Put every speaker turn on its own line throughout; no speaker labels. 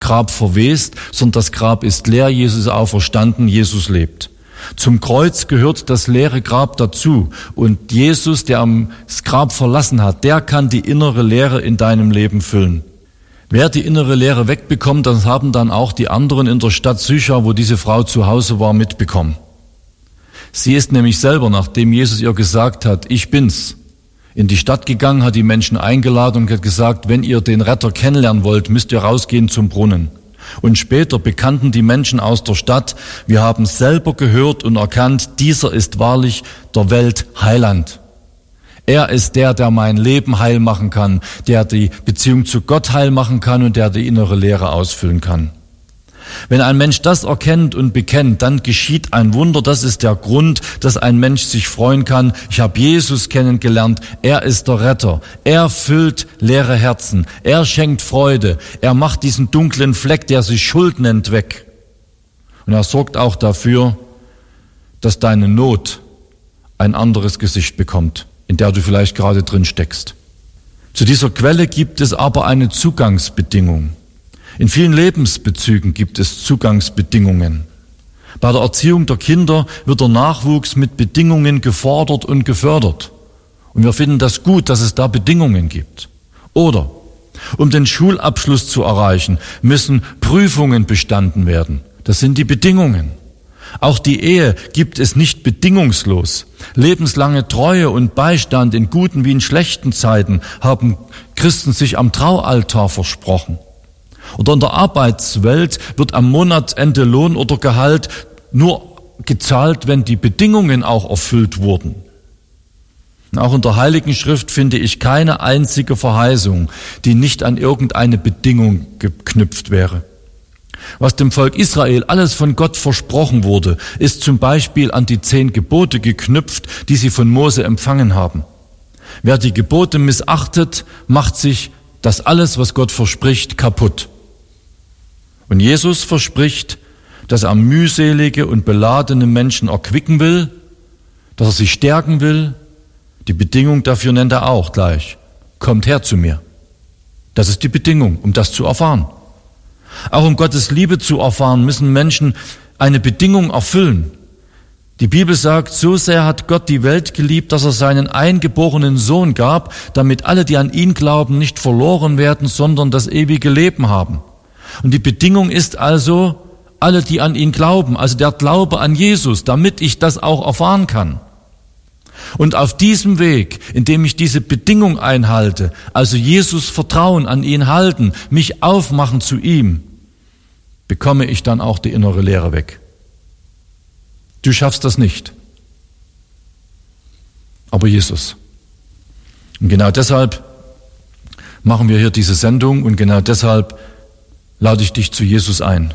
Grab verwest, sondern das Grab ist leer, Jesus ist auferstanden, Jesus lebt. Zum Kreuz gehört das leere Grab dazu. Und Jesus, der das Grab verlassen hat, der kann die innere Leere in deinem Leben füllen. Wer die innere Leere wegbekommt, das haben dann auch die anderen in der Stadt Sychar, wo diese Frau zu Hause war, mitbekommen. Sie ist nämlich selber, nachdem Jesus ihr gesagt hat, ich bin's, in die Stadt gegangen, hat die Menschen eingeladen und hat gesagt, wenn ihr den Retter kennenlernen wollt, müsst ihr rausgehen zum Brunnen. Und später bekannten die Menschen aus der Stadt, wir haben selber gehört und erkannt, dieser ist wahrlich der Welt Heiland. Er ist der, der mein Leben heil machen kann, der die Beziehung zu Gott heil machen kann und der die innere Leere ausfüllen kann. Wenn ein Mensch das erkennt und bekennt, dann geschieht ein Wunder. Das ist der Grund, dass ein Mensch sich freuen kann. Ich habe Jesus kennengelernt. Er ist der Retter. Er füllt leere Herzen. Er schenkt Freude. Er macht diesen dunklen Fleck, der sich Schuld nennt, weg. Und er sorgt auch dafür, dass deine Not ein anderes Gesicht bekommt, in der du vielleicht gerade drin steckst. Zu dieser Quelle gibt es aber eine Zugangsbedingung. In vielen Lebensbezügen gibt es Zugangsbedingungen. Bei der Erziehung der Kinder wird der Nachwuchs mit Bedingungen gefordert und gefördert. Und wir finden das gut, dass es da Bedingungen gibt. Oder, um den Schulabschluss zu erreichen, müssen Prüfungen bestanden werden. Das sind die Bedingungen. Auch die Ehe gibt es nicht bedingungslos. Lebenslange Treue und Beistand in guten wie in schlechten Zeiten haben Christen sich am Traualtar versprochen. Oder in der Arbeitswelt wird am Monatsende Lohn oder Gehalt nur gezahlt, wenn die Bedingungen auch erfüllt wurden. Und auch in der Heiligen Schrift finde ich keine einzige Verheißung, die nicht an irgendeine Bedingung geknüpft wäre. Was dem Volk Israel alles von Gott versprochen wurde, ist zum Beispiel an die 10 Gebote geknüpft, die sie von Mose empfangen haben. Wer die Gebote missachtet, macht sich das alles, was Gott verspricht, kaputt. Und Jesus verspricht, dass er mühselige und beladene Menschen erquicken will, dass er sie stärken will. Die Bedingung dafür nennt er auch gleich. Kommt her zu mir. Das ist die Bedingung, um das zu erfahren. Auch um Gottes Liebe zu erfahren, müssen Menschen eine Bedingung erfüllen. Die Bibel sagt, so sehr hat Gott die Welt geliebt, dass er seinen eingeborenen Sohn gab, damit alle, die an ihn glauben, nicht verloren werden, sondern das ewige Leben haben. Und die Bedingung ist also, alle, die an ihn glauben, also der Glaube an Jesus, damit ich das auch erfahren kann. Und auf diesem Weg, indem ich diese Bedingung einhalte, also Jesus vertrauen, an ihn halten, mich aufmachen zu ihm, bekomme ich dann auch die innere Leere weg. Du schaffst das nicht. Aber Jesus. Und genau deshalb machen wir hier diese Sendung und genau deshalb lade ich dich zu Jesus ein.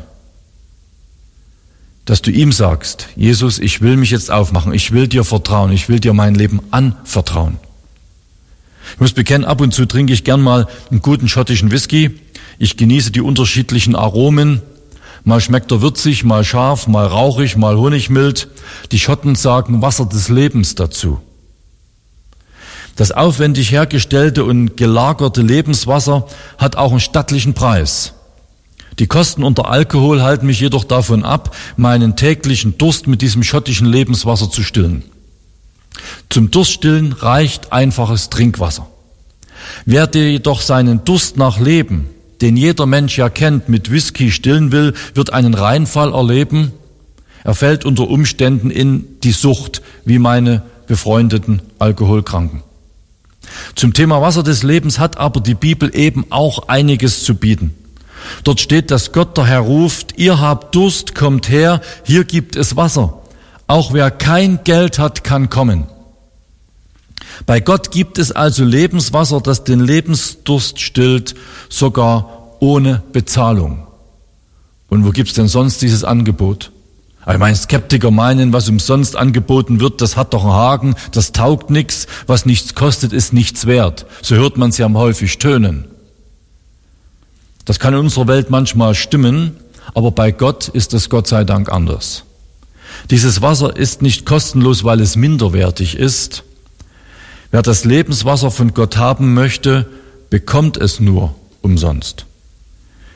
Dass du ihm sagst, Jesus, ich will mich jetzt aufmachen, ich will dir vertrauen, ich will dir mein Leben anvertrauen. Ich muss bekennen, ab und zu trinke ich gern mal einen guten schottischen Whisky. Ich genieße die unterschiedlichen Aromen. Mal schmeckt er würzig, mal scharf, mal rauchig, mal honigmild. Die Schotten sagen Wasser des Lebens dazu. Das aufwendig hergestellte und gelagerte Lebenswasser hat auch einen stattlichen Preis. Die Kosten unter Alkohol halten mich jedoch davon ab, meinen täglichen Durst mit diesem schottischen Lebenswasser zu stillen. Zum Durststillen reicht einfaches Trinkwasser. Wer jedoch seinen Durst nach Leben, den jeder Mensch ja kennt, mit Whisky stillen will, wird einen Reinfall erleben. Er fällt unter Umständen in die Sucht, wie meine befreundeten Alkoholkranken. Zum Thema Wasser des Lebens hat aber die Bibel eben auch einiges zu bieten. Dort steht, dass Gott der Herr ruft, ihr habt Durst, kommt her, hier gibt es Wasser. Auch wer kein Geld hat, kann kommen. Bei Gott gibt es also Lebenswasser, das den Lebensdurst stillt, sogar ohne Bezahlung. Und wo gibt's denn sonst dieses Angebot? Ich meine, Skeptiker meinen, was umsonst angeboten wird, das hat doch einen Haken, das taugt nichts, was nichts kostet, ist nichts wert. So hört man es ja häufig tönen. Das kann in unserer Welt manchmal stimmen, aber bei Gott ist es Gott sei Dank anders. Dieses Wasser ist nicht kostenlos, weil es minderwertig ist. Wer das Lebenswasser von Gott haben möchte, bekommt es nur umsonst.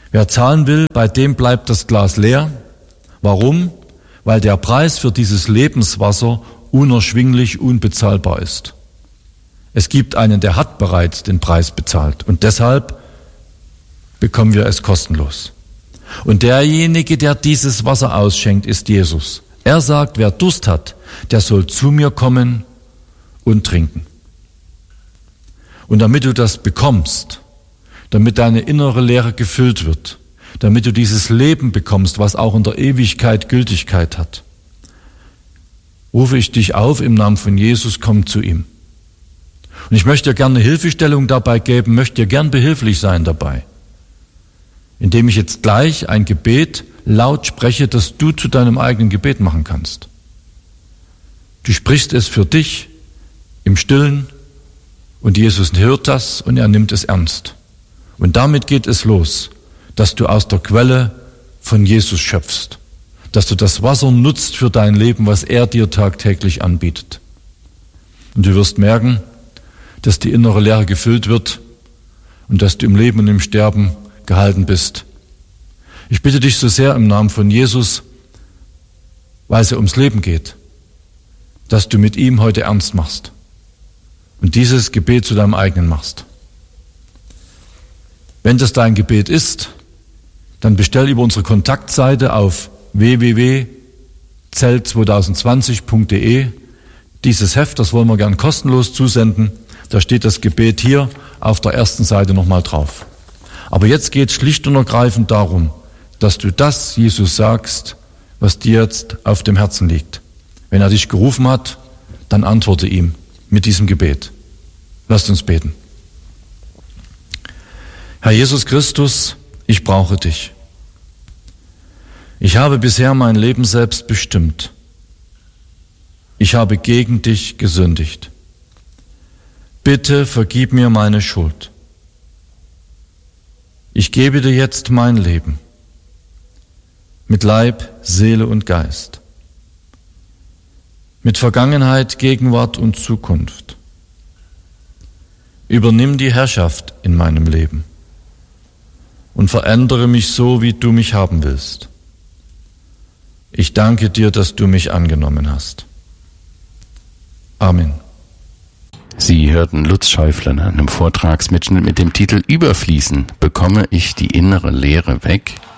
Wer zahlen will, bei dem bleibt das Glas leer. Warum? Weil der Preis für dieses Lebenswasser unerschwinglich, unbezahlbar ist. Es gibt einen, der hat bereits den Preis bezahlt und deshalb bekommen wir es kostenlos. Und derjenige, der dieses Wasser ausschenkt, ist Jesus. Er sagt, wer Durst hat, der soll zu mir kommen und trinken. Und damit du das bekommst, damit deine innere Leere gefüllt wird, damit du dieses Leben bekommst, was auch in der Ewigkeit Gültigkeit hat, rufe ich dich auf im Namen von Jesus, komm zu ihm. Und ich möchte dir gerne eine Hilfestellung dabei geben, möchte dir gern behilflich sein dabei, indem ich jetzt gleich ein Gebet laut spreche, das du zu deinem eigenen Gebet machen kannst. Du sprichst es für dich im Stillen und Jesus hört das und er nimmt es ernst. Und damit geht es los, dass du aus der Quelle von Jesus schöpfst, dass du das Wasser nutzt für dein Leben, was er dir tagtäglich anbietet. Und du wirst merken, dass die innere Leere gefüllt wird und dass du im Leben und im Sterben gehalten bist. Ich bitte dich so sehr im Namen von Jesus, weil es ja ums Leben geht, dass du mit ihm heute ernst machst und dieses Gebet zu deinem eigenen machst. Wenn das dein Gebet ist, dann bestell über unsere Kontaktseite auf www.zelt2020.de dieses Heft, das wollen wir gern kostenlos zusenden. Da steht das Gebet hier auf der ersten Seite nochmal drauf. Aber jetzt geht es schlicht und ergreifend darum, dass du das Jesus sagst, was dir jetzt auf dem Herzen liegt. Wenn er dich gerufen hat, dann antworte ihm mit diesem Gebet. Lasst uns beten. Herr Jesus Christus, ich brauche dich. Ich habe bisher mein Leben selbst bestimmt. Ich habe gegen dich gesündigt. Bitte vergib mir meine Schuld. Ich gebe dir jetzt mein Leben mit Leib, Seele und Geist, mit Vergangenheit, Gegenwart und Zukunft. Übernimm die Herrschaft in meinem Leben und verändere mich so, wie du mich haben willst. Ich danke dir, dass du mich angenommen hast. Amen.
Sie hörten Lutz Schäufler in einem Vortragsmitschnitt mit dem Titel Überfließen, bekomme ich die innere Leere weg?